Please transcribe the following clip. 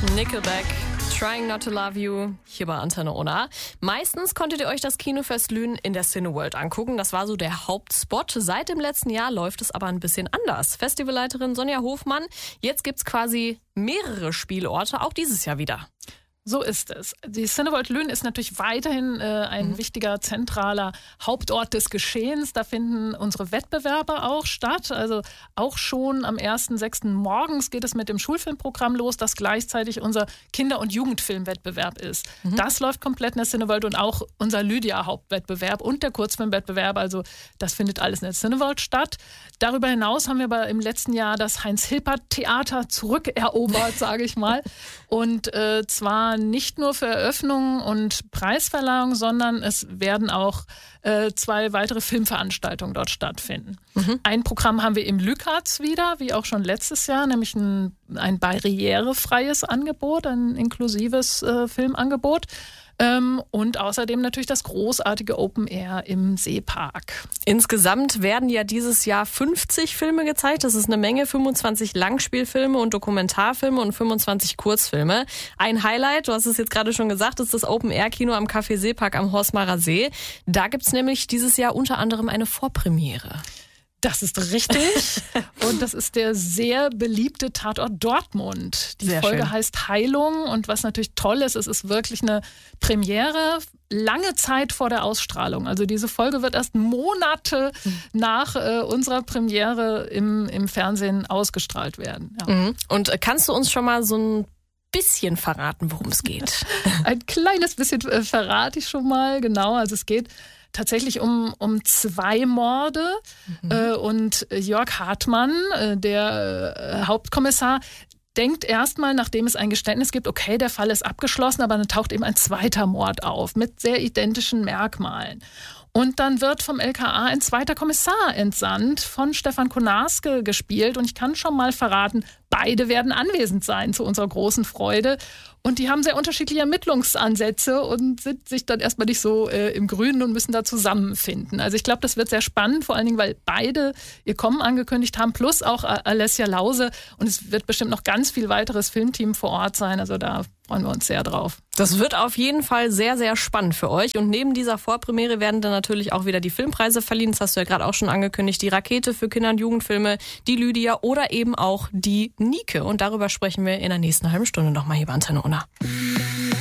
Nickelback, Trying Not to Love You, hier bei Antenne Unna. Meistens konntet ihr euch das Kinofest Lünen in der Cineworld angucken. Das war so der Hauptspot. Seit dem letzten Jahr läuft es aber ein bisschen anders. Festivalleiterin Sonja Hofmann, jetzt gibt's quasi mehrere Spielorte, auch dieses Jahr wieder. So ist es. Die Cineworld Lünen ist natürlich weiterhin ein wichtiger, zentraler Hauptort des Geschehens. Da finden unsere Wettbewerbe auch statt. Also auch schon am 1.6. morgens geht es mit dem Schulfilmprogramm los, das gleichzeitig unser Kinder- und Jugendfilmwettbewerb ist. Das läuft komplett in der Cineworld und auch unser Lydia-Hauptwettbewerb und der Kurzfilmwettbewerb. Also das findet alles in der Cineworld statt. Darüber hinaus haben wir aber im letzten Jahr das Heinz-Hilpert-Theater zurückerobert, sage ich mal. Und zwar nicht nur für Eröffnungen und Preisverleihung, sondern es werden auch 2 weitere Filmveranstaltungen dort stattfinden. Ein Programm haben wir im Lükatz wieder, wie auch schon letztes Jahr, nämlich ein barrierefreies Angebot, ein inklusives Filmangebot. Und außerdem natürlich das großartige Open Air im Seepark. Insgesamt werden ja dieses Jahr 50 Filme gezeigt. Das ist eine Menge, 25 Langspielfilme und Dokumentarfilme und 25 Kurzfilme. Ein Highlight, du hast es jetzt gerade schon gesagt, ist das Open Air Kino am Café Seepark am Horstmarer See. Da gibt's nämlich dieses Jahr unter anderem eine Vorpremiere. Das ist richtig. Und das ist der sehr beliebte Tatort Dortmund. Die Folge heißt Heilung. Und was natürlich toll ist, es ist wirklich eine Premiere lange Zeit vor der Ausstrahlung. Also diese Folge wird erst Monate nach unserer Premiere im Fernsehen ausgestrahlt werden. Ja. Und kannst du uns schon mal so ein bisschen verraten, worum es geht? Ein kleines bisschen verrate ich schon mal, genau. Also es geht tatsächlich um 2 Morde und Jörg Hartmann, der Hauptkommissar, denkt erstmal, nachdem es ein Geständnis gibt, okay, der Fall ist abgeschlossen, aber dann taucht eben ein zweiter Mord auf mit sehr identischen Merkmalen. Und dann wird vom LKA ein zweiter Kommissar entsandt, von Stefan Konarske gespielt. Und ich kann schon mal verraten, beide werden anwesend sein, zu unserer großen Freude. Und die haben sehr unterschiedliche Ermittlungsansätze und sind sich dann erstmal nicht so im Grünen und müssen da zusammenfinden. Also ich glaube, das wird sehr spannend, vor allen Dingen, weil beide ihr Kommen angekündigt haben, plus auch Alessia Lause. Und es wird bestimmt noch ganz viel weiteres Filmteam vor Ort sein. Also da freuen wir uns sehr drauf. Das wird auf jeden Fall sehr, sehr spannend für euch. Und neben dieser Vorpremiere werden dann natürlich auch wieder die Filmpreise verliehen. Das hast du ja gerade auch schon angekündigt. Die Rakete für Kinder- und Jugendfilme, die Lydia oder eben auch die Nike. Und darüber sprechen wir in der nächsten halben Stunde nochmal hier bei Antenne Unna.